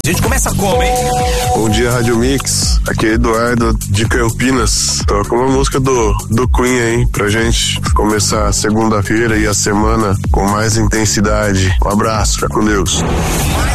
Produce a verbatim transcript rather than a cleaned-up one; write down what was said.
A gente começa como, hein? Bom dia, Rádio Mix. Aqui é Eduardo de Campinas. Toca uma música do, do Queen aí pra gente começar a segunda-feira e a semana com mais intensidade. Um abraço, fica com Deus.